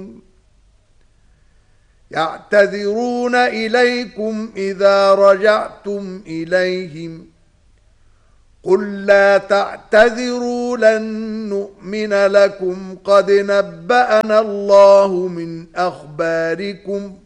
يعتذرون إليكم إذا رجعتم إليهم قل لا تعتذروا لن نؤمن لكم قد نبأنا الله من أخباركم